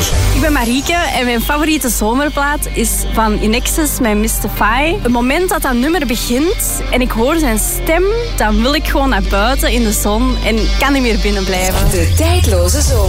zomerplaatjes. Ik ben Marieke en mijn favoriete zomerplaat is van Inexus met Mystify. Het moment dat dat nummer begint en ik hoor zijn stem, dan wil ik gewoon naar buiten in de zon en kan niet meer binnen blijven. De tijdloze zomer.